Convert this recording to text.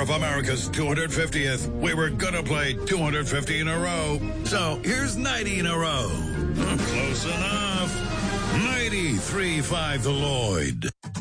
of America's 250th. We were gonna play 250 in a row. So here's 90 in a row. Close enough. 93.5 The Lloyd.